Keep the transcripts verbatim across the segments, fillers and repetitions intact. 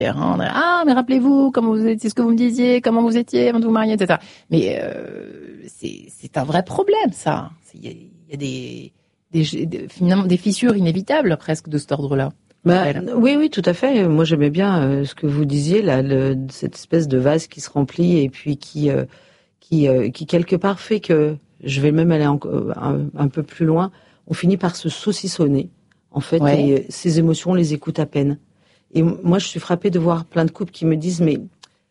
Hein, ah, mais rappelez-vous comment vous étiez, ce que vous me disiez, comment vous étiez avant de vous marier, et cetera. Mais euh, c'est, c'est un vrai problème, ça. Il y a, y a des, des, des, finalement, des fissures inévitables presque de cet ordre-là. Bah, oui, oui, tout à fait. Moi, j'aimais bien euh, ce que vous disiez là, le, cette espèce de vase qui se remplit et puis qui, euh, qui, euh, qui quelque part fait que, je vais même aller en, un, un peu plus loin, on finit par se saucissonner, en fait, ouais. Et ces émotions, on les écoute à peine. Et moi, je suis frappée de voir plein de couples qui me disent, mais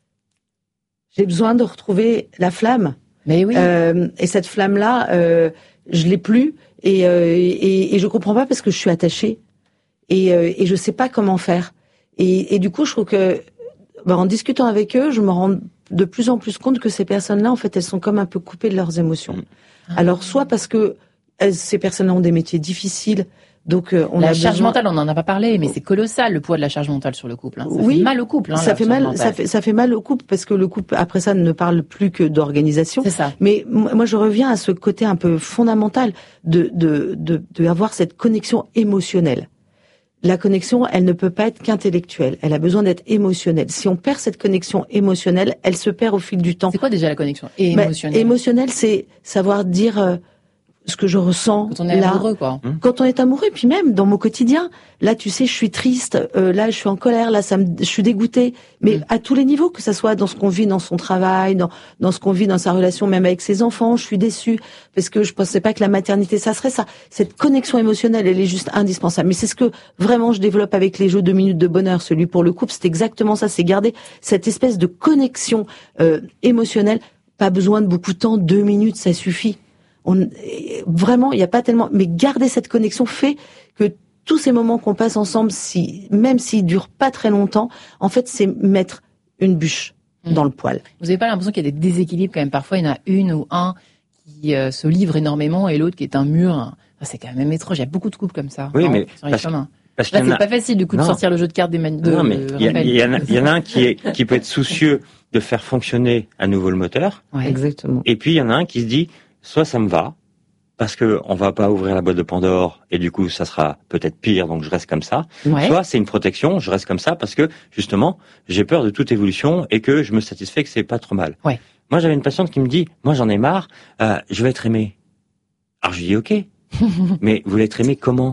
j'ai besoin de retrouver la flamme. Mais oui. Euh, et cette flamme-là, euh, je l'ai plus, et, euh, et, et je comprends pas parce que je suis attachée. Et, euh, et je sais pas comment faire. Et, et du coup, je trouve que, ben, en discutant avec eux, je me rends de plus en plus compte que ces personnes-là, en fait, elles sont comme un peu coupées de leurs émotions. Ah. Alors, soit parce que elles, ces personnes-là ont des métiers difficiles, donc euh, on la a charge besoin... mentale, on n'en a pas parlé, mais c'est colossal le poids de la charge mentale sur le couple. Hein. Ça oui, fait mal au couple. Hein, ça fait mal, ça fait ça fait mal au couple parce que le couple après ça ne parle plus que d'organisation. C'est ça. Mais moi, je reviens à ce côté un peu fondamental de de de, de avoir cette connexion émotionnelle. La connexion, elle ne peut pas être qu'intellectuelle. Elle a besoin d'être émotionnelle. Si on perd cette connexion émotionnelle, elle se perd au fil du temps. C'est quoi déjà la connexion émotionnelle? Bah, émotionnelle, c'est savoir dire euh, ce que je ressens. Quand on est là, amoureux, quoi. Quand on est amoureux, puis même dans mon quotidien. Là, tu sais, je suis triste. Euh, là, je suis en colère. Là, ça me, je suis dégoûtée. Mais mmh. à tous les niveaux, que ça soit dans ce qu'on vit dans son travail, dans dans ce qu'on vit dans sa relation, même avec ses enfants, je suis déçue parce que je pensais pas que la maternité, ça serait ça. Cette connexion émotionnelle, elle est juste indispensable. Mais c'est ce que vraiment je développe avec les jeux deux minutes de bonheur. Celui pour le couple, c'est exactement ça. C'est garder cette espèce de connexion euh, émotionnelle. Pas besoin de beaucoup de temps. Deux minutes, ça suffit. On, vraiment, il n'y a pas tellement... Mais garder cette connexion fait que tous ces moments qu'on passe ensemble, si, même s'ils durent pas très longtemps, en fait, c'est mettre une bûche mmh. dans le poêle. Vous n'avez pas l'impression qu'il y a des déséquilibres quand même? Parfois, il y en a une ou un qui euh, se livre énormément et l'autre qui est un mur. Enfin, c'est quand même étrange. Il y a beaucoup de couples comme ça. Oui, non, mais... sur les chemins. Parce Là, c'est a... pas facile du coup de non. sortir le jeu de cartes des man... de, non, mais il y, y, y, en a, il y en a un qui est qui peut être soucieux de faire fonctionner à nouveau le moteur. Ouais. Exactement. Et puis il y en a un qui se dit soit ça me va parce que on va pas ouvrir la boîte de Pandore et du coup ça sera peut-être pire donc je reste comme ça. Ouais. Soit c'est une protection, je reste comme ça parce que justement j'ai peur de toute évolution et que je me satisfais que c'est pas trop mal. Ouais. Moi j'avais une patiente qui me dit moi j'en ai marre, euh, je vais être aimée. Alors je lui dis ok, mais vous voulez être aimée comment?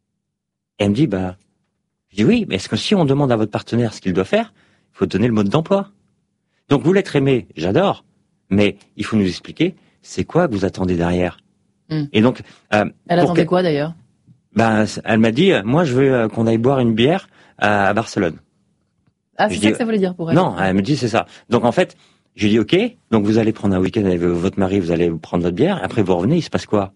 Et elle me dit bah je dis oui, mais est-ce que si on demande à votre partenaire ce qu'il doit faire, il faut donner le mode d'emploi. Donc vous l'être aimé, j'adore, mais il faut nous expliquer c'est quoi que vous attendez derrière. Mm. Et donc, euh, elle attendait que, quoi d'ailleurs? Ben, elle m'a dit, moi je veux qu'on aille boire une bière à, à Barcelone. Ah, c'est je ça dis, que ça voulait dire pour elle? Non, elle me dit c'est ça. Donc en fait, je lui dis ok, donc vous allez prendre un week-end avec votre mari, vous allez prendre votre bière, après vous revenez, il se passe quoi?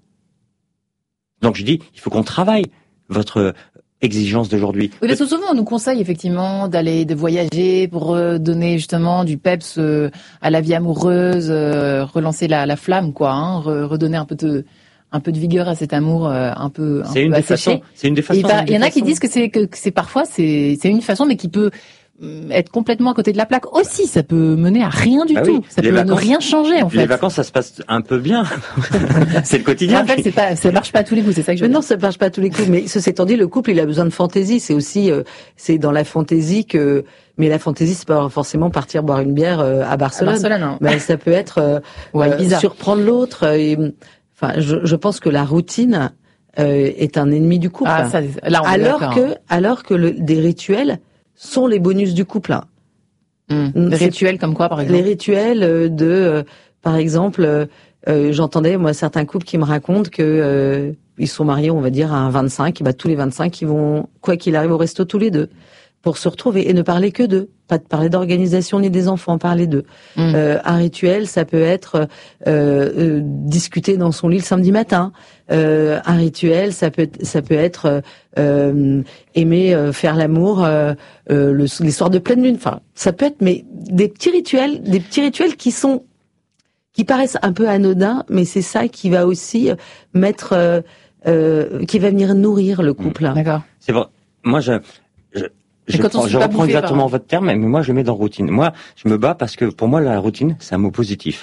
Donc je dis, il faut qu'on travaille votre exigence d'aujourd'hui. Oui, parce que souvent on nous conseille effectivement d'aller, de voyager pour donner justement du peps à la vie amoureuse, relancer la, la flamme, quoi, hein, redonner un peu de, un peu de vigueur à cet amour un peu, un c'est peu une asséché. Des façons, c'est une des façons. Il y en a qui disent que c'est que, que c'est parfois c'est, c'est une façon, mais qui peut être complètement à côté de la plaque aussi. Ça peut mener à rien du bah tout. Oui, ça peut vacances, ne rien changer en fait. Les vacances, ça se passe un peu bien. C'est le quotidien. En fait, c'est pas, ça marche pas à tous les coups. C'est ça que je veux mais dire. Non, ça marche pas à tous les coups. Mais ceci étant dit, le couple, il a besoin de fantaisie. C'est aussi, euh, c'est dans la fantaisie que. Mais la fantaisie, c'est pas forcément partir boire une bière euh, à Barcelone. À Barcelone, non. Mais ça peut être euh, ouais, euh, surprendre l'autre. Et, enfin, je, je pense que la routine euh, est un ennemi du couple. Ah, ça, là, on alors est que, alors que le, des rituels sont les bonus du couple. Mmh. Les rituels comme quoi, par exemple? Les rituels de, euh, par exemple, euh, j'entendais moi certains couples qui me racontent que euh, ils sont mariés, on va dire à un vingt-cinq, et bah tous les vingt-cinq, ils vont quoi qu'il arrive au resto tous les deux pour se retrouver et ne parler que d'eux, pas de parler d'organisation ni des enfants, parler d'eux. Mmh. Euh, un rituel, ça peut être euh, euh, discuter dans son lit le samedi matin. Euh, un rituel, ça peut être, ça peut être euh, aimer euh, faire l'amour euh, euh, le, les soirs de pleine lune. Enfin, ça peut être, mais des petits rituels, des petits rituels qui sont, qui paraissent un peu anodins, mais c'est ça qui va aussi mettre, euh, euh, qui va venir nourrir le couple. Mmh. D'accord. C'est bon. Moi, je, je Je, prends, je reprends exactement par... votre terme, mais moi je le mets dans routine. Moi, je me bats parce que pour moi la routine, c'est un mot positif.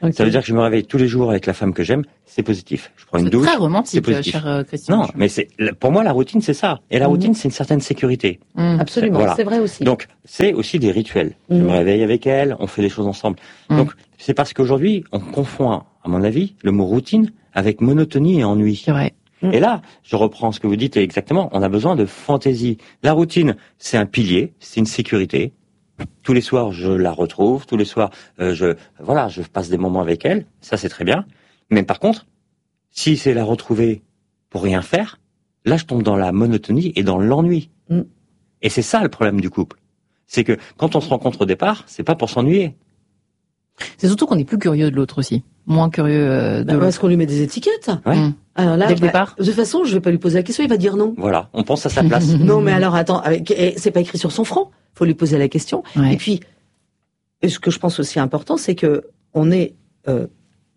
Okay. Ça veut dire que je me réveille tous les jours avec la femme que j'aime, c'est positif. Je prends une C'est douche. très romantique, c'est positif. cher euh, Christian. Non, mais c'est pour moi la routine, c'est ça. Et la Mhm. routine, c'est une certaine sécurité. Mmh. Absolument, Voilà. c'est vrai aussi. Donc, c'est aussi des rituels. Je Mhm. me réveille avec elle, on fait des choses ensemble. Mhm. Donc, c'est parce qu'aujourd'hui, on confond, à mon avis, le mot routine avec monotonie et ennui. C'est vrai. Et là, je reprends ce que vous dites exactement, on a besoin de fantaisie. La routine, c'est un pilier, c'est une sécurité. Tous les soirs, je la retrouve. Tous les soirs, euh, je voilà, je passe des moments avec elle. Ça, c'est très bien. Mais par contre, si c'est la retrouver pour rien faire, là, je tombe dans la monotonie et dans l'ennui. Mm. Et c'est ça le problème du couple. C'est que quand on se rencontre au départ, c'est pas pour s'ennuyer. C'est surtout qu'on est plus curieux de l'autre aussi. Moins curieux euh, de Bah, l'autre. parce qu'on lui met des étiquettes. Ouais. Mmh. Alors là, Dès le bah, départ. de toute façon, je vais pas lui poser la question, il va dire non. Voilà, on pense à sa place. Non, mais alors attends, avec, et c'est pas écrit sur son front. Faut lui poser la question. Ouais. Et puis, et ce que je pense aussi important, c'est que on est euh,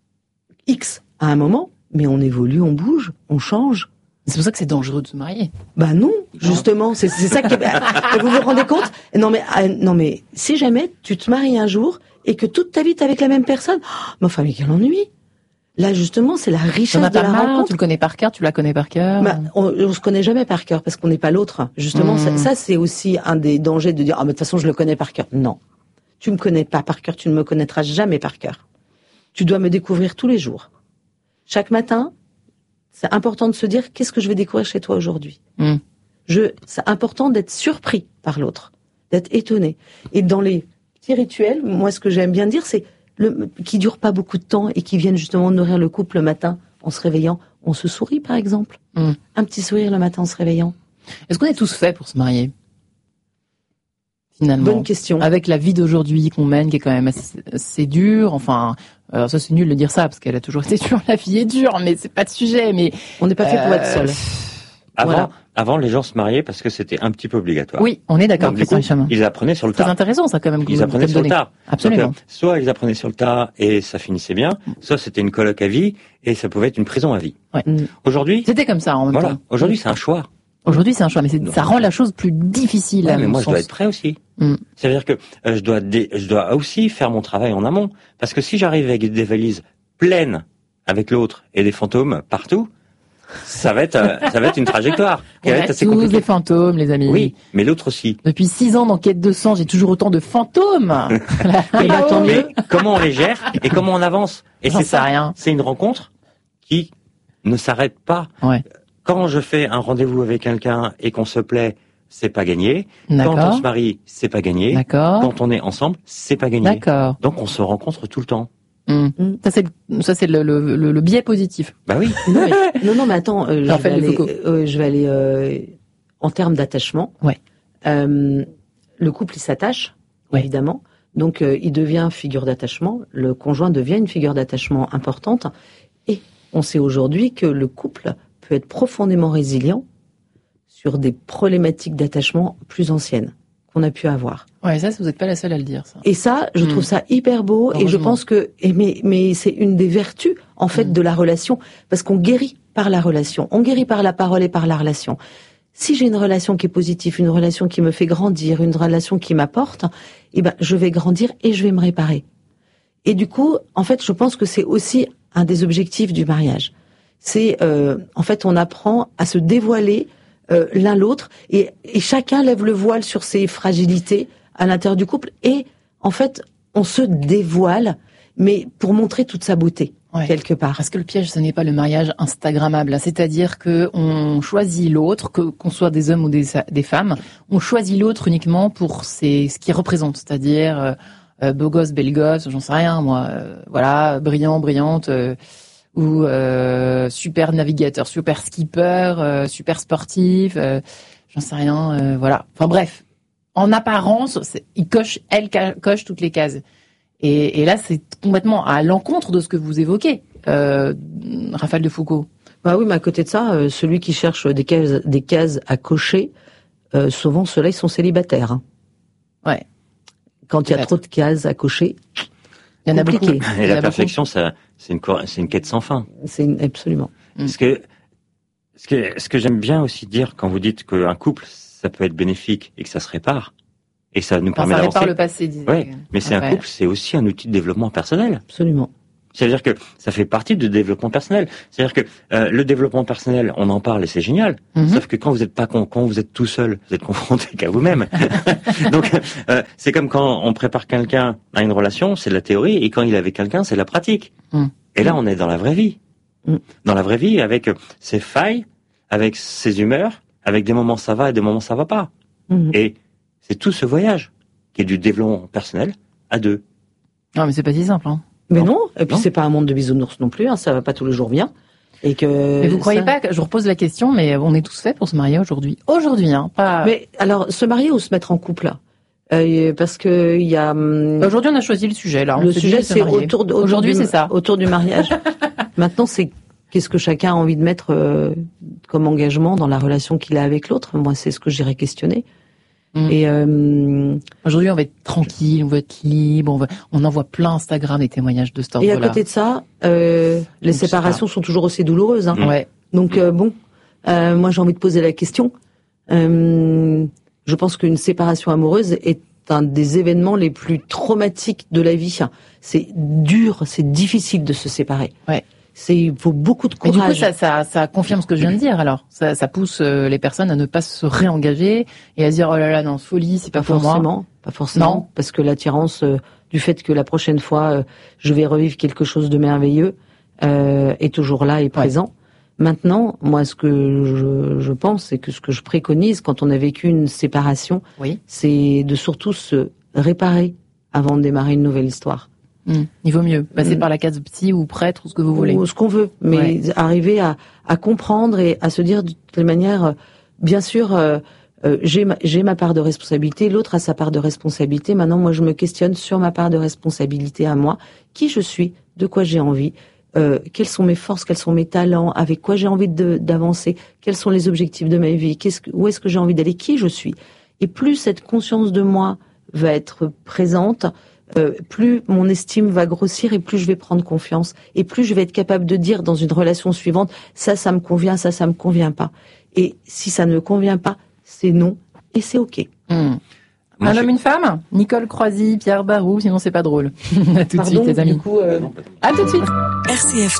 X à un moment, mais on évolue, on bouge, on change. C'est pour ça que c'est dangereux de se marier. Bah non, justement, c'est c'est ça qui est... Vous vous rendez compte? Non mais ah, non mais si jamais tu te maries un jour et que toute ta vie t'es avec la même personne, oh, mais enfin mais quel ennui. Là justement, c'est la Tu richesse en as de la pas marre, tu rencontre. le connais par cœur, tu la connais par cœur. Bah, on, on se connaît jamais par cœur parce qu'on n'est pas l'autre. Justement, Mmh. ça, ça c'est aussi un des dangers de dire ah mais de toute façon je le connais par cœur. Non, tu me connais pas par cœur, tu ne me connaîtras jamais par cœur. Tu dois me découvrir tous les jours. Chaque matin, c'est important de se dire qu'est-ce que je vais découvrir chez toi aujourd'hui. Mmh. Je, c'est important d'être surpris par l'autre, d'être étonné. Et dans les petits rituels, moi ce que j'aime bien dire, c'est le, qui durent pas beaucoup de temps et qui viennent justement nourrir le couple le matin en se réveillant. On se sourit par exemple, Mmh. un petit sourire le matin en se réveillant. Est-ce qu'on est tous faits pour se marier? Finalement. Bonne question. Avec la vie d'aujourd'hui qu'on mène, qui est quand même assez, assez dure. Enfin, alors ça c'est nul de dire ça parce qu'elle a toujours été dure. La vie est dure, mais c'est pas de sujet. Mais On n'est pas fait pour être seul. Avant, Voilà. avant, les gens se mariaient parce que c'était un petit peu obligatoire. oui, on est d'accord. Donc, du Christian coup, Hicham. ils apprenaient sur le Très tas. intéressant ça quand même. que Ils vous- apprenaient vous sur le donnez. tas. Absolument. Donc, euh, soit ils apprenaient sur le tas et ça finissait bien, soit c'était une coloc à vie et ça pouvait être une prison à vie. Mm. Aujourd'hui, C'était comme ça en même voilà. temps. Aujourd'hui, c'est un choix. Aujourd'hui, c'est un choix, mais c'est- ça rend la chose plus difficile. Ouais, à mais mon moi, je sens. dois être prêt aussi. Mm. Ça veut dire que euh, je dois, dé- je dois aussi faire mon travail en amont. Parce que si j'arrive avec des valises pleines avec l'autre et des fantômes partout, ça va être, euh, ça va être une trajectoire qui On va a être assez tous compliquée. des fantômes, les amis. Oui, mais l'autre aussi. Depuis six ans d'enquête de sang, j'ai toujours autant de fantômes. Eh ben, tant Mais mieux. comment on les gère et comment on avance? Et J'en c'est sais ça. rien. C'est une rencontre qui ne s'arrête pas. Ouais. Quand je fais un rendez-vous avec quelqu'un et qu'on se plaît, c'est pas gagné. Quand on D'accord. se marie, c'est pas gagné. D'accord. Quand on est ensemble, c'est pas gagné. D'accord. Donc on se rencontre tout le temps. Mm. Mm. Ça c'est le- ça c'est le, le, le, le biais positif. Bah oui. Non, mais, non, non, mais attends, euh, je, vais Raphaël aller, Foucault. euh, je vais aller euh, en termes d'attachement. Ouais. Euh, le couple, il s'attache, Ouais. évidemment. Donc, euh, il devient figure d'attachement. Le conjoint devient une figure d'attachement importante. Et on sait aujourd'hui que le couple peut être profondément résilient sur des problématiques d'attachement plus anciennes qu'on a pu avoir. Ouais, ça vous n'êtes pas la seule à le dire ça. Et ça, je Mm. trouve ça hyper beau. Et je Heureusement. pense que, et mais, mais c'est une des vertus, en fait, Mm. de la relation. Parce qu'on guérit par la relation. On guérit par la parole et par la relation. Si j'ai une relation qui est positive, une relation qui me fait grandir, une relation qui m'apporte, eh ben, je vais grandir et je vais me réparer. Et du coup, en fait, je pense que c'est aussi un des objectifs du mariage. C'est, euh, en fait, on apprend à se dévoiler euh, l'un l'autre et, et chacun lève le voile sur ses fragilités à l'intérieur du couple et, en fait, on se dévoile, mais pour montrer toute sa beauté, Ouais. quelque part. Parce que le piège, ce n'est pas le mariage instagrammable, hein. C'est-à-dire que on choisit l'autre, que qu'on soit des hommes ou des, des femmes, on choisit l'autre uniquement pour ses, ce qu'il représente, c'est-à-dire euh, euh, beau gosse, belle gosse, j'en sais rien, moi, euh, voilà, brillant, brillante, euh, ou euh, super navigateur, super skipper, euh, super sportif, euh, j'en sais rien, euh, voilà. Enfin bref, en apparence, c'est- il coche, elle ca- coche toutes les cases. Et, et là, c'est complètement à l'encontre de ce que vous évoquez, euh, Raphaël de Foucault. Bah oui, mais à côté de ça, euh, celui qui cherche des cases, des cases à cocher, euh, souvent ceux-là, ils sont célibataires. Hein. Ouais. Quand il y a Peut-être. trop de cases à cocher, Il y en a Compliqué. beaucoup. Il Et y en a la beaucoup. perfection, ça, c'est une, cor- c'est une quête sans fin. c'est une- absolument. Mm. Ce que, ce que, ce que j'aime bien aussi dire quand vous dites qu'un couple, ça peut être bénéfique et que ça se répare, et ça nous Enfin, permet ça d'avancer. répare le passé, disait. Ouais, mais c'est un Raphaël. couple, c'est aussi un outil de développement personnel. Absolument. C'est-à-dire que ça fait partie du développement personnel. C'est-à-dire que euh, le développement personnel, on en parle et c'est génial. Mm-hmm. Sauf que quand vous êtes pas con, quand vous êtes tout seul, vous êtes confronté qu'à vous-même. Donc euh, c'est comme quand on prépare quelqu'un à une relation, c'est de la théorie, et quand il est avec quelqu'un, c'est de la pratique. Mm. Et là, on est dans la vraie vie. Mm. Dans la vraie vie, avec ses failles, avec ses humeurs, avec des moments ça va et des moments ça va pas. Mm. Et c'est tout ce voyage qui est du développement personnel à deux. Non, mais c'est pas si simple, hein. Mais non, non. Et puis non. C'est pas un monde de bisounours non plus, hein, ça va pas tous les jours bien. Et que mais vous croyez ça... pas que je repose la question, mais on est tous faits pour se marier aujourd'hui. Aujourd'hui, hein, pas. Mais alors, se marier ou se mettre en couple là, euh, parce que il y a. Hum... Aujourd'hui, on a choisi le sujet là. On le sujet, c'est autour de. Aujourd'hui, c'est ça. Autour du mariage. Maintenant, c'est qu'est-ce que chacun a envie de mettre euh, comme engagement dans la relation qu'il a avec l'autre. Moi, c'est ce que j'irais questionner. Mmh. Et euh, aujourd'hui, on va être tranquille, on va être libre, on, va, on envoie plein Instagram des témoignages de ce Et à côté de ça, euh, les Donc, séparations sont toujours aussi douloureuses. Hein. Mmh. Ouais. Donc euh, bon, euh, moi j'ai envie de poser la question. Euh, je pense qu'une séparation amoureuse est un des événements les plus traumatiques de la vie. C'est dur, c'est difficile de se séparer. Ouais. C'est, il faut beaucoup de courage. Mais du coup, ça, ça, ça confirme ce que je viens de dire. Alors, ça, ça pousse euh, les personnes à ne pas se réengager et à se dire oh là là, non, folie, c'est pas, pas pour forcément, moi. Pas forcément, non. Parce que l'attirance euh, du fait que la prochaine fois euh, je vais revivre quelque chose de merveilleux euh, est toujours là et présent. Ouais. Maintenant, moi, ce que je, je pense, c'est que ce que je préconise quand on a vécu une séparation, oui. c'est de surtout se réparer avant de démarrer une nouvelle histoire. Mmh. Il vaut mieux passer mmh. par la case psy ou prêtre ou ce que vous voulez. Ou ce qu'on veut, mais ouais. arriver à, à comprendre et à se dire de telle manière, bien sûr, euh, euh, j'ai, ma, j'ai ma part de responsabilité, l'autre a sa part de responsabilité. Maintenant, moi, je me questionne sur ma part de responsabilité à moi, qui je suis, de quoi j'ai envie, euh, quelles sont mes forces, quels sont mes talents, avec quoi j'ai envie de, d'avancer, quels sont les objectifs de ma vie, qu'est-ce que, où est-ce que j'ai envie d'aller, qui je suis. Et plus cette conscience de moi va être présente, Euh, plus mon estime va grossir et plus je vais prendre confiance et plus je vais être capable de dire dans une relation suivante ça ça me convient, ça ça me convient pas, et si ça ne me convient pas c'est non et c'est ok. Mmh. Un Moi, homme, je... une femme, Nicole Croisy, Pierre Barou, sinon c'est pas drôle. À tout Pardon, de suite les amis. Du coup, euh... à tout de suite. R C F